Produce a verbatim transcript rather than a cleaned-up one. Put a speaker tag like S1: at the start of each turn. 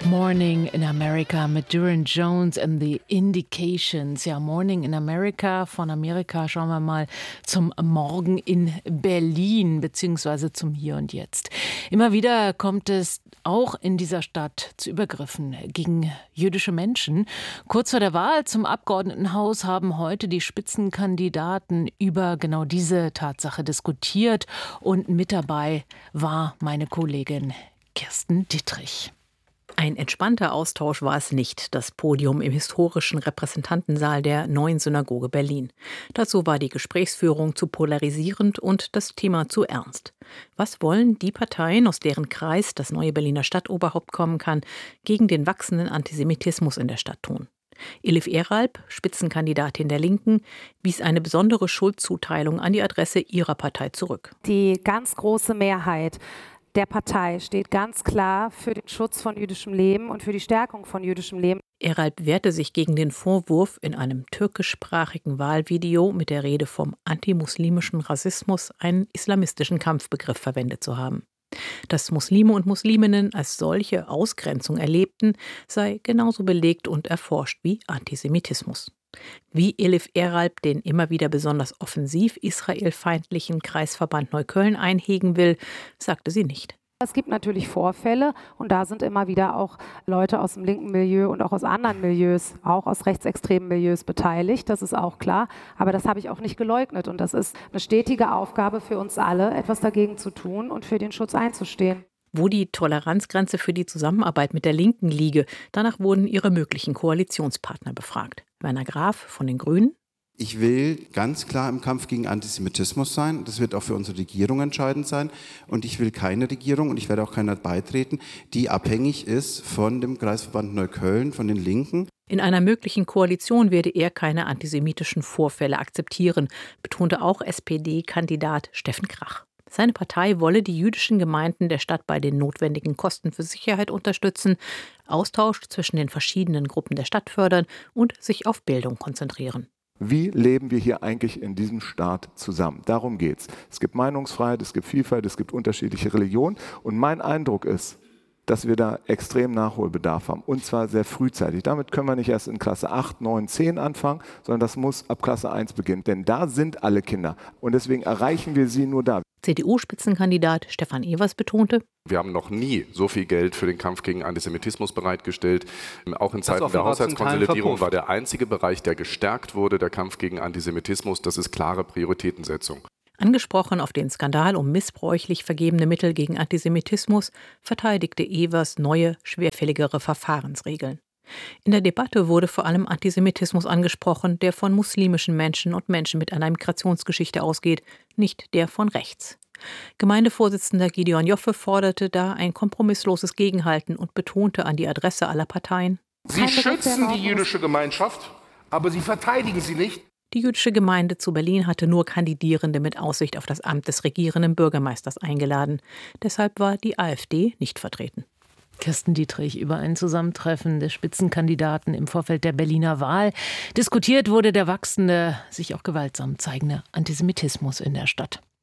S1: Morning in America mit Duran Jones and the Indications. Ja, Morning in America. Von Amerika schauen wir mal zum Morgen in Berlin, beziehungsweise zum Hier und Jetzt. Immer wieder kommt es auch in dieser Stadt zu Übergriffen gegen jüdische Menschen. Kurz vor der Wahl zum Abgeordnetenhaus haben heute die Spitzenkandidaten über genau diese Tatsache diskutiert. Und mit dabei war meine Kollegin Kirsten Dittrich.
S2: Ein entspannter Austausch war es nicht, das Podium im historischen Repräsentantensaal der Neuen Synagoge Berlin. Dazu war die Gesprächsführung zu polarisierend und das Thema zu ernst. Was wollen die Parteien, aus deren Kreis das neue Berliner Stadtoberhaupt kommen kann, gegen den wachsenden Antisemitismus in der Stadt tun? Elif Eralp, Spitzenkandidatin der Linken, wies eine besondere Schuldzuteilung an die Adresse ihrer Partei zurück.
S3: Die ganz große Mehrheit der Partei steht ganz klar für den Schutz von jüdischem Leben und für die Stärkung von jüdischem Leben.
S2: Eralp wehrte sich gegen den Vorwurf, in einem türkischsprachigen Wahlvideo mit der Rede vom antimuslimischen Rassismus einen islamistischen Kampfbegriff verwendet zu haben. Dass Muslime und Musliminnen als solche Ausgrenzung erlebten, sei genauso belegt und erforscht wie Antisemitismus. Wie Elif Eralp den immer wieder besonders offensiv israelfeindlichen Kreisverband Neukölln einhegen will, sagte sie nicht.
S3: Es gibt natürlich Vorfälle und da sind immer wieder auch Leute aus dem linken Milieu und auch aus anderen Milieus, auch aus rechtsextremen Milieus beteiligt, das ist auch klar. Aber das habe ich auch nicht geleugnet und das ist eine stetige Aufgabe für uns alle, etwas dagegen zu tun und für den Schutz einzustehen.
S2: Wo die Toleranzgrenze für die Zusammenarbeit mit der Linken liege, danach wurden ihre möglichen Koalitionspartner befragt. Werner Graf von den Grünen.
S4: Ich will ganz klar im Kampf gegen Antisemitismus sein. Das wird auch für unsere Regierung entscheidend sein. Und ich will keine Regierung, und ich werde auch keiner beitreten, die abhängig ist von dem Kreisverband Neukölln, von den Linken.
S2: In einer möglichen Koalition werde er keine antisemitischen Vorfälle akzeptieren, betonte auch S P D-Kandidat Steffen Krach. Seine Partei wolle die jüdischen Gemeinden der Stadt bei den notwendigen Kosten für Sicherheit unterstützen, Austausch zwischen den verschiedenen Gruppen der Stadt fördern und sich auf Bildung konzentrieren.
S5: Wie leben wir hier eigentlich in diesem Staat zusammen? Darum geht's. Es gibt Meinungsfreiheit, es gibt Vielfalt, es gibt unterschiedliche Religionen. Und mein Eindruck ist, dass wir da extrem Nachholbedarf haben. Und zwar sehr frühzeitig. Damit können wir nicht erst in Klasse acht, neun, zehn anfangen, sondern das muss ab Klasse eins beginnen. Denn da sind alle Kinder. Und deswegen erreichen wir sie nur da.
S2: C D U-Spitzenkandidat Stefan Evers betonte:
S6: Wir haben noch nie so viel Geld für den Kampf gegen Antisemitismus bereitgestellt. Auch in Zeiten der Haushaltskonsolidierung war der einzige Bereich, der gestärkt wurde, der Kampf gegen Antisemitismus. Das ist klare Prioritätensetzung.
S2: Angesprochen auf den Skandal um missbräuchlich vergebene Mittel gegen Antisemitismus, verteidigte Evers neue, schwerfälligere Verfahrensregeln. In der Debatte wurde vor allem Antisemitismus angesprochen, der von muslimischen Menschen und Menschen mit einer Migrationsgeschichte ausgeht, nicht der von rechts. Gemeindevorsitzender Gideon Joffe forderte da ein kompromissloses Gegenhalten und betonte an die Adresse aller Parteien:
S7: Sie schützen die jüdische Gemeinschaft, aber Sie verteidigen sie nicht.
S2: Die jüdische Gemeinde zu Berlin hatte nur Kandidierende mit Aussicht auf das Amt des regierenden Bürgermeisters eingeladen. Deshalb war die AfD nicht vertreten.
S1: Kirsten Dittrich über ein Zusammentreffen der Spitzenkandidaten im Vorfeld der Berliner Wahl. Diskutiert wurde der wachsende, sich auch gewaltsam zeigende Antisemitismus in der Stadt.